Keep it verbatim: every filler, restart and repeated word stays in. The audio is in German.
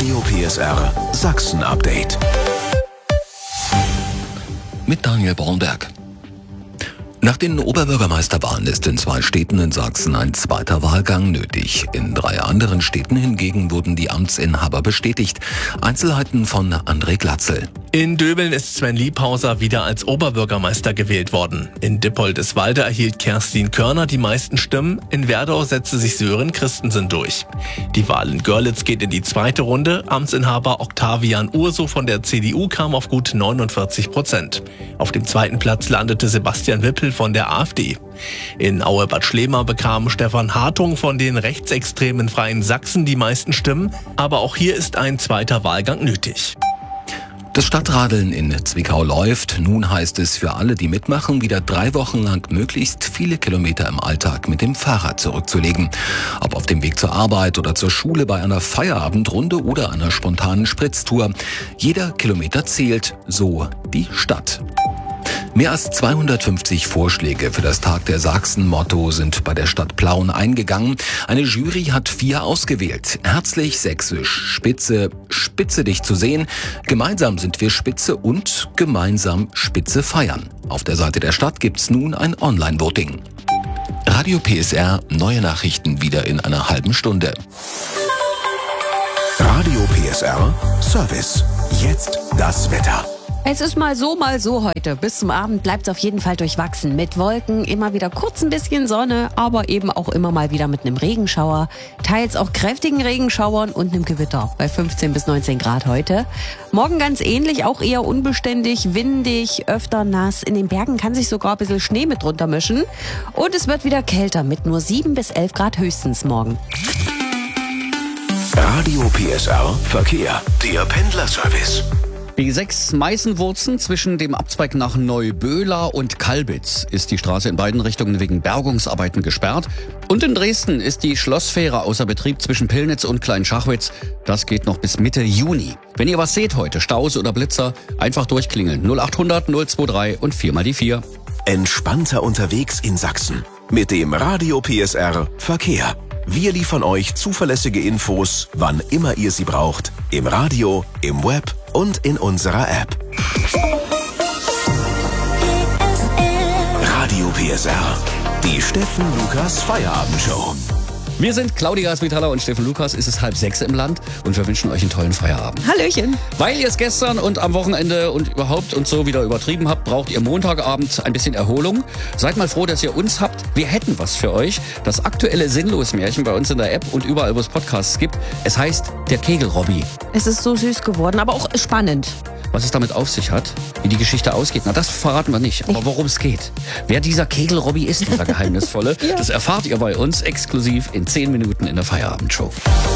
Radio P S R Sachsen Update. Mit Daniel Braunberg. Nach den Oberbürgermeisterwahlen ist in zwei Städten in Sachsen ein zweiter Wahlgang nötig. In drei anderen Städten hingegen wurden die Amtsinhaber bestätigt. Einzelheiten von André Glatzel. In Döbeln ist Sven Liebhauser wieder als Oberbürgermeister gewählt worden. In Dippoldiswalde erhielt Kerstin Körner die meisten Stimmen. In Werdau setzte sich Sören Christensen durch. Die Wahl in Görlitz geht in die zweite Runde. Amtsinhaber Octavian Urso von der C D U kam auf gut neunundvierzig Prozent. Auf dem zweiten Platz landete Sebastian Wippel von der AfD. In Aue-Bad Schlema bekam Stefan Hartung von den rechtsextremen Freien Sachsen die meisten Stimmen. Aber auch hier ist ein zweiter Wahlgang nötig. Das Stadtradeln in Zwickau läuft. Nun heißt es für alle, die mitmachen, wieder drei Wochen lang möglichst viele Kilometer im Alltag mit dem Fahrrad zurückzulegen. Ob auf dem Weg zur Arbeit oder zur Schule, bei einer Feierabendrunde oder einer spontanen Spritztour. Jeder Kilometer zählt, so die Stadt. Mehr als zweihundertfünfzig Vorschläge für das Tag der Sachsen-Motto sind bei der Stadt Plauen eingegangen. Eine Jury hat vier ausgewählt. Herzlich sächsisch, spitze, spitze dich zu sehen. Gemeinsam sind wir spitze und gemeinsam spitze feiern. Auf der Seite der Stadt gibt's nun ein Online-Voting. Radio P S R, neue Nachrichten wieder in einer halben Stunde. Radio P S R Service. Jetzt das Wetter. Es ist mal so, mal so heute. Bis zum Abend bleibt es auf jeden Fall durchwachsen. Mit Wolken, immer wieder kurz ein bisschen Sonne, aber eben auch immer mal wieder mit einem Regenschauer. Teils auch kräftigen Regenschauern und einem Gewitter bei fünfzehn bis neunzehn Grad heute. Morgen ganz ähnlich, auch eher unbeständig, windig, öfter nass. In den Bergen kann sich sogar ein bisschen Schnee mit drunter mischen. Und es wird wieder kälter mit nur sieben bis elf Grad höchstens morgen. Radio P S R Verkehr. Der Pendlerservice. B sechs Meißenwurzen zwischen dem Abzweig nach Neuböhla und Kalbitz ist die Straße in beiden Richtungen wegen Bergungsarbeiten gesperrt. Und in Dresden ist die Schlossfähre außer Betrieb zwischen Pillnitz und Kleinschachwitz. Das geht noch bis Mitte Juni. Wenn ihr was seht heute, Staus oder Blitzer, einfach durchklingeln. null achthundert null zweiundzwanzig und vier mal die vier. Entspannter unterwegs in Sachsen. Mit dem Radio P S R Verkehr. Wir liefern euch zuverlässige Infos, wann immer ihr sie braucht. Im Radio, im Web und in unserer App. Radio P S R. Die Steffen Lukas Feierabendshow. Wir sind Claudia Svitala und Steffen Lukas. Es ist halb sechs im Land und wir wünschen euch einen tollen Feierabend. Hallöchen. Weil ihr es gestern und am Wochenende und überhaupt und so wieder übertrieben habt, braucht ihr Montagabend ein bisschen Erholung. Seid mal froh, dass ihr uns habt. Wir hätten was für euch. Das aktuelle Sinnlos-Märchen bei uns in der App und überall, wo es Podcasts gibt. Es heißt der Kegel-Robby. Es ist so süß geworden, aber auch spannend. Was es damit auf sich hat, wie die Geschichte ausgeht, na das verraten wir nicht. Aber worum es geht, wer dieser Kegel-Robby ist, dieser Geheimnisvolle, ja. Das erfahrt ihr bei uns exklusiv in zehn Minuten in der Feierabendshow.